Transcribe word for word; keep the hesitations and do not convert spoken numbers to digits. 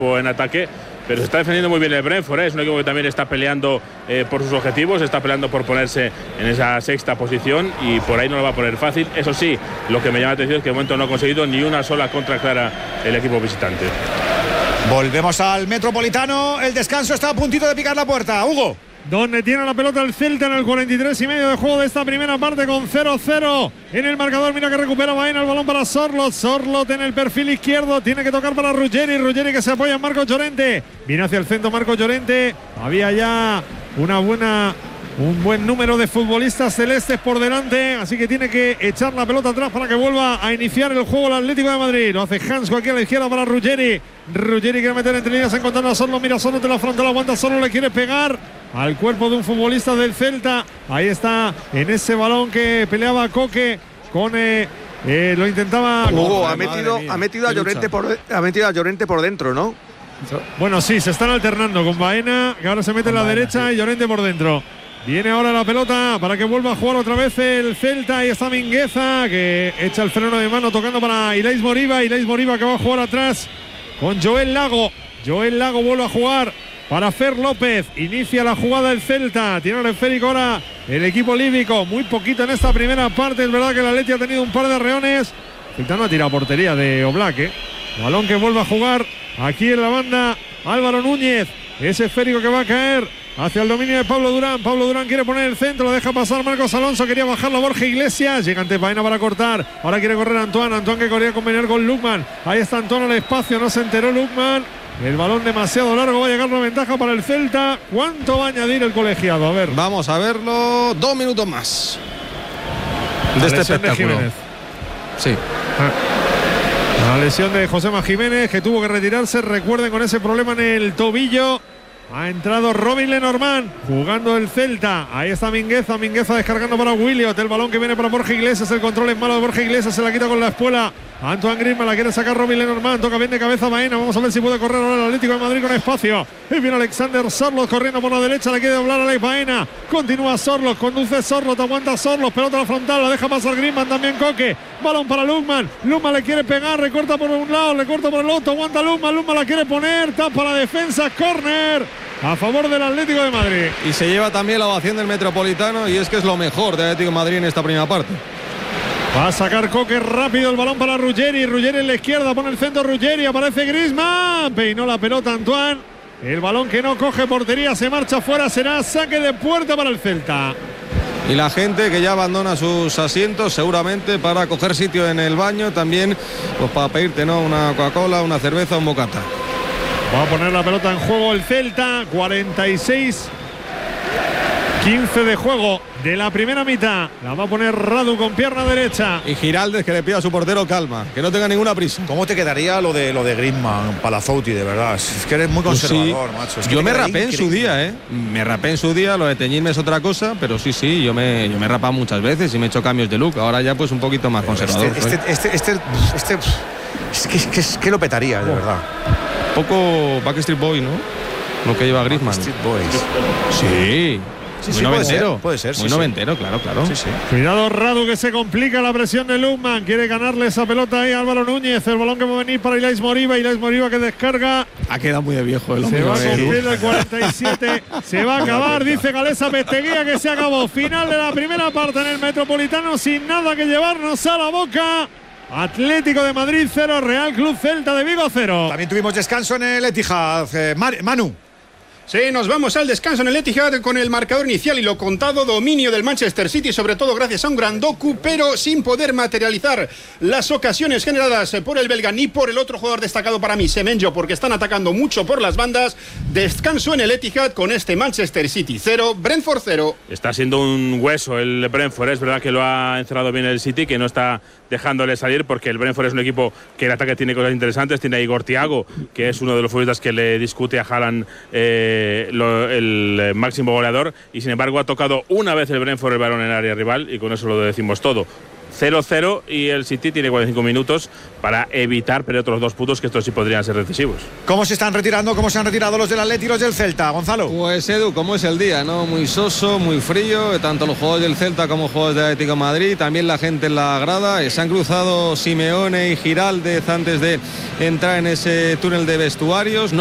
en ataque, pero se está defendiendo muy bien el Brentford, ¿eh? Es un equipo que también está peleando eh, por sus objetivos, está peleando por ponerse en esa sexta posición y por ahí no lo va a poner fácil. Eso sí, lo que me llama la atención es que de momento no ha conseguido ni una sola contra clara el equipo visitante. Volvemos al Metropolitano, el descanso está a puntito de picar la puerta. Hugo. Donde tiene la pelota el Celta en el cuarenta y tres y medio de juego de esta primera parte con cero cero en el marcador. Mira que recupera Baena, el balón para Sorloth. Sorloth en el perfil izquierdo, tiene que tocar para Ruggeri. Ruggeri que se apoya en Marco Llorente. Viene hacia el centro Marco Llorente. Había ya una buena, un buen número de futbolistas celestes por delante, así que tiene que echar la pelota atrás para que vuelva a iniciar el juego el Atlético de Madrid. Lo hace Hansko aquí a la izquierda para Ruggeri. Ruggeri quiere meter entre líneas encontrando a Sorloth. Mira, Sorloth de la frontal, aguanta, Sorloth le quiere pegar al cuerpo de un futbolista del Celta. Ahí está, en ese balón que peleaba Coque con eh, eh, lo intentaba. Hugo, ha metido, ha metido a Llorente por ha metido a Llorente por dentro, ¿no? Bueno, sí, se están alternando con Baena, que ahora se mete en la Baena, derecha, sí, y Llorente por dentro. Viene ahora la pelota para que vuelva a jugar otra vez el Celta. Ahí está Mingueza, que echa el freno de mano tocando para Ilais Moriba. Ilais Moriba que va a jugar atrás con Joel Lago. Joel Lago vuelve a jugar para Fer López. Inicia la jugada el Celta. Tiene el esférico ahora el equipo líbico. Muy poquito en esta primera parte. Es verdad que el Atleti ha tenido un par de reones. Celta no ha tirado portería de Oblak, ¿eh? Balón que vuelve a jugar aquí en la banda Álvaro Núñez. Ese esférico que va a caer hacia el dominio de Pablo Durán. Pablo Durán quiere poner el centro, lo deja pasar Marcos Alonso. Quería bajarlo a Borja Iglesias. Llega ante Baena para cortar. Ahora quiere correr Antoine. Antoine que quería convenir con Lukman. Ahí está Antoine al espacio. No se enteró Lukman. El balón demasiado largo, va a llegar la ventaja para el Celta. ¿Cuánto va a añadir el colegiado? A ver. Vamos a verlo. Dos minutos más de este espectáculo. De sí. Ah. La lesión de Josema Jiménez, que tuvo que retirarse. Recuerden, con ese problema en el tobillo. Ha entrado Robin Lenormand jugando el Celta. Ahí está Mingueza. Mingueza descargando para Williot. El balón que viene para Borja Iglesias. El control es malo de Borja Iglesias. Se la quita con la espuela. Antoine Griezmann la quiere sacar Robin Lenormand. Toca bien de cabeza Baena. Vamos a ver si puede correr ahora el Atlético de Madrid con espacio. Y viene Alexander Sorloth corriendo por la derecha. La quiere doblar a Alex Baena. Continúa Sorloth. Conduce Sorloth. Aguanta Sorloth. Pelota a la frontal. La deja pasar Griezmann. También Coque. Balón para Lukman. Lukman le quiere pegar. Recorta por un lado. Recorta por el otro. Aguanta Lukman. Lukman la quiere poner. Tapa la defensa. Córner a favor del Atlético de Madrid. Y se lleva también la ovación del Metropolitano, y es que es lo mejor del Atlético de Madrid en esta primera parte. Va a sacar Coque rápido el balón para Ruggeri. Ruggeri en la izquierda, pone el centro Ruggeri. Aparece Griezmann. Peinó la pelota Antoine. El balón que no coge portería se marcha fuera. Será saque de puerta para el Celta. Y la gente que ya abandona sus asientos seguramente para coger sitio en el baño. También pues para pedirte, ¿no?, una Coca-Cola, una cerveza, un bocata. Va a poner la pelota en juego el Celta. cuarenta y seis quince de juego de la primera mitad. La va a poner Radu con pierna derecha. Y Giraldez que le pide a su portero calma, que no tenga ninguna prisa. ¿Cómo te quedaría lo de lo de Griezmann, Palazouti, de verdad? Es que eres muy conservador, pues sí, macho. Es que yo me rapé en su día, ¿eh? Me rapé en su día, lo de teñirme es otra cosa, pero sí, sí, yo me, yo me he rapado muchas veces y me he hecho cambios de look. Ahora ya pues un poquito más pero conservador. Este, este, este, este, este, es que, es que, es que lo petaría, de verdad. Poco Backstreet Boy, ¿no? Lo que lleva Griezmann. Backstreet Boys. Sí. Sí, muy sí, noventero. Puede ser, puede ser muy sí, noventero, sí. claro, claro. Sí, sí. Cuidado Radu, que se complica la presión de Lukman. Quiere ganarle esa pelota ahí a Álvaro Núñez. El balón que va a venir para Ilais Moriba. Ilais Moriba que descarga. Ha quedado muy de viejo el hombre. Se va a cumplir el cuarenta y siete. Se va a acabar, dice Galesa Pesteguía, que se acabó. Final de la primera parte en el Metropolitano, sin nada que llevarnos a la boca. Atlético de Madrid cero, Real Club Celta de Vigo cero. También tuvimos descanso en el Etihad. Eh, Manu. Sí, nos vamos al descanso en el Etihad con el marcador inicial y lo contado, dominio del Manchester City, sobre todo gracias a un gran Doku, pero sin poder materializar las ocasiones generadas por el belga ni por el otro jugador destacado para mí, Semenyo, porque están atacando mucho por las bandas. Descanso en el Etihad con este Manchester City cero, Brentford cero. Está siendo un hueso el Brentford, es verdad que lo ha encerrado bien el City, que no está dejándole salir, porque el Brentford es un equipo que el ataque tiene cosas interesantes. Tiene a Igor Thiago, que es uno de los futbolistas que le discute a Haaland eh, Lo, el máximo goleador, y sin embargo ha tocado una vez el Brentford el balón en el área rival, y con eso lo decimos todo. cero cero y el City tiene cuarenta y cinco minutos para evitar perder otros dos puntos, que estos sí podrían ser decisivos. ¿Cómo se están retirando? ¿Cómo se han retirado los del Atleti y los del Celta, Gonzalo? Pues Edu, ¿cómo es el día? ¿No? Muy soso, muy frío, tanto los jugadores del Celta como los jugadores del Atlético de Madrid, también la gente en la grada. Se han cruzado Simeone y Giraldez antes de entrar en ese túnel de vestuarios.